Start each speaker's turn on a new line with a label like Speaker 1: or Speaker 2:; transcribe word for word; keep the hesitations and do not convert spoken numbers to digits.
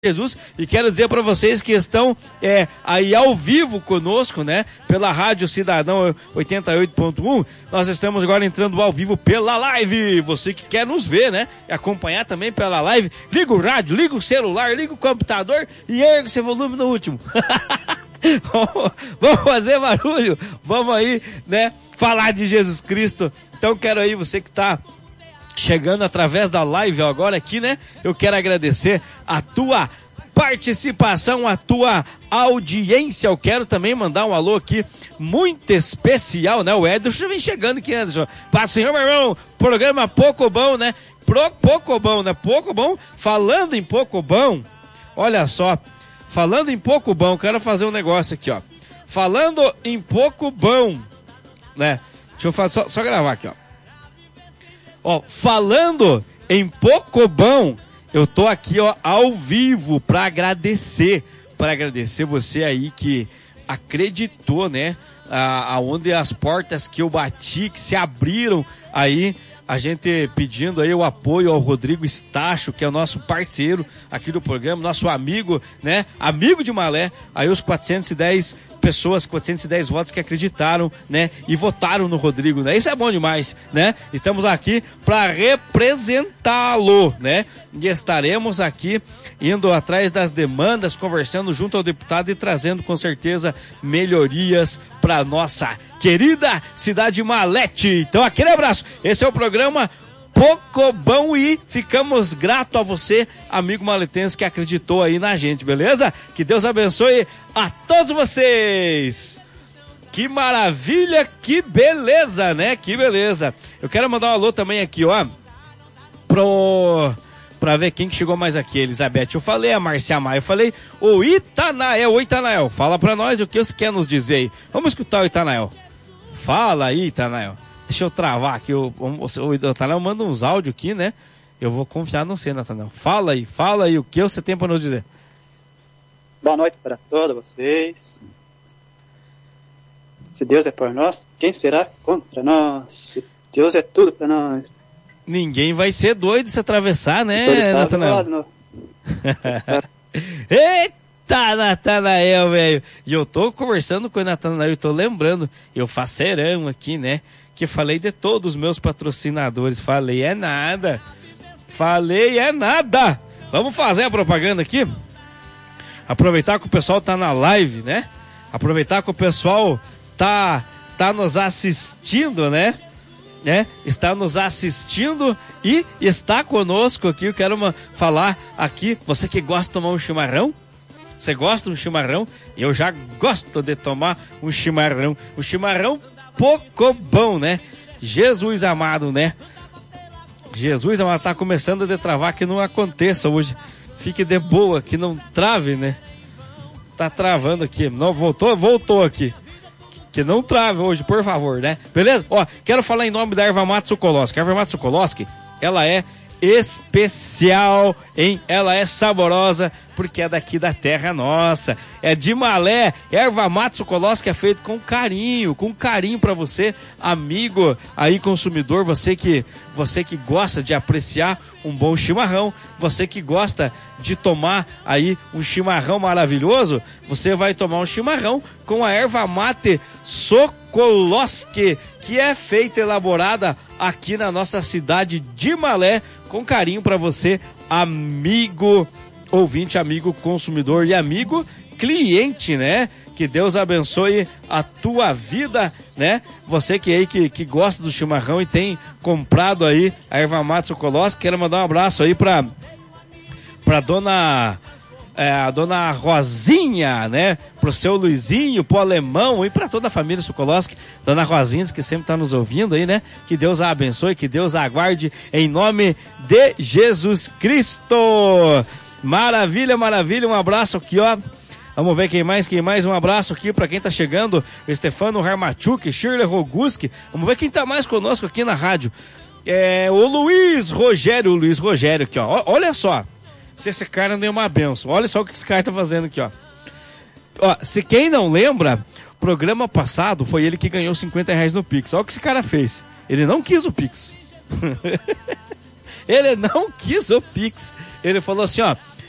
Speaker 1: Jesus, e quero dizer para vocês que estão é, aí ao vivo conosco, né, pela Rádio Cidadão oitenta e oito ponto um, nós estamos agora entrando ao vivo pela live, você que quer nos ver, né, e acompanhar também pela live, liga o rádio, liga o celular, liga o computador e ergue esse volume no último. Vamos fazer barulho, vamos aí, né, falar de Jesus Cristo. Então quero aí, você que está chegando através da live agora aqui, né? Eu quero agradecer a tua participação, a tua audiência. Eu quero também mandar um alô aqui muito especial, né? O Ederson já vem chegando aqui, Ederson. Paz, senhor, meu irmão, programa pouco bom, né? Pro, pouco bom, né? Pouco bom. Falando em pouco bom, olha só. Falando em pouco bom, quero fazer um negócio aqui, ó. Falando em pouco bom, né? Deixa eu fazer, só, só gravar aqui, ó. Ó, falando em pouco bom, eu tô aqui, ó, ao vivo para agradecer, para agradecer você aí que acreditou, né, a, aonde as portas que eu bati, que se abriram aí, a gente pedindo aí o apoio ao Rodrigo Stacho, que é o nosso parceiro aqui do programa, nosso amigo, né, amigo de Malé, aí os quatrocentas e dez pessoas, quatrocentos e dez votos que acreditaram, né, e votaram no Rodrigo, né, isso é bom demais, né, estamos aqui para representá-lo, né, e estaremos aqui indo atrás das demandas, conversando junto ao deputado e trazendo com certeza melhorias para nossa querida cidade Malete. Então aquele abraço, esse é o programa Pouco Bom e ficamos gratos a você, amigo maletense, que acreditou aí na gente, beleza? Que Deus abençoe a todos vocês. Que maravilha, que beleza, né? Que beleza. Eu quero mandar um alô também aqui, ó, pro... pra ver quem que chegou mais aqui, Elizabeth. Eu falei a Marcia Maia, eu falei o Itanael. Oi, Itanael, fala pra nós o que você quer nos dizer aí. Vamos escutar o Itanael. Fala aí, Itanael. Deixa eu travar aqui, o, o, o Itanael manda uns áudios aqui, né? Eu vou confiar no você, Natanael. Fala aí, fala aí, o que você tem pra nos dizer?
Speaker 2: Boa noite para todos vocês. Se Deus é por nós, quem será contra nós? Se Deus é tudo pra nós.
Speaker 1: Ninguém vai ser doido de se atravessar, né, Natanael?
Speaker 2: No...
Speaker 1: Eita, Natanael, velho. E eu tô conversando com o Natanael e tô lembrando, eu faceirão aqui, né? Que falei de todos os meus patrocinadores. Falei é nada. Falei é nada. Vamos fazer a propaganda aqui? Aproveitar que o pessoal tá na live, né? Aproveitar que o pessoal tá, tá nos assistindo, né? né? Está nos assistindo e está conosco aqui. Eu quero uma, falar aqui, você que gosta de tomar um chimarrão, você gosta de um chimarrão? Eu já gosto de tomar um chimarrão, um chimarrão pouco bom, né? Jesus amado, né? Jesus amado, tá começando a detravar, que não aconteça hoje, fique de boa, que não trave, né? Tá travando aqui, não, voltou, voltou aqui. Que não trave hoje, por favor, né? Beleza? Ó, quero falar em nome da Erva Mate Sokolowski. A Erva Mate Sokolowski, ela é especial, hein? Ela é saborosa, porque é daqui da terra nossa. É de Malé. Erva Mate Sokolowski é feito com carinho, com carinho pra você, amigo aí, consumidor, você que, você que gosta de apreciar um bom chimarrão, você que gosta de tomar aí um chimarrão maravilhoso, você vai tomar um chimarrão com a Erva Mate Sokolowski, que é feita e elaborada aqui na nossa cidade de Malé, com carinho para você, amigo ouvinte, amigo consumidor e amigo cliente, né? Que Deus abençoe a tua vida, né? Você que aí que, que gosta do chimarrão e tem comprado aí a Erva Mate Sokolowski, quero mandar um abraço aí para para dona É, a dona Rosinha, né? Pro seu Luizinho, pro alemão e pra toda a família Sokolowski, dona Rosinha, que sempre tá nos ouvindo aí, né? Que Deus a abençoe, que Deus a aguarde em nome de Jesus Cristo. Maravilha, maravilha, um abraço aqui, ó. Vamos ver quem mais, quem mais, um abraço aqui pra quem tá chegando, o Stefano Harmachuk, Shirley Roguski. Vamos ver quem tá mais conosco aqui na rádio. É, o Luiz Rogério, o Luiz Rogério aqui, ó. Olha só. Se esse cara não é uma benção. Olha só o que esse cara tá fazendo aqui, ó. Ó, se quem não lembra, programa passado foi ele que ganhou cinquenta reais no Pix. Olha o que esse cara fez. Ele não quis o Pix. Ele não quis o Pix. Ele falou assim, ó,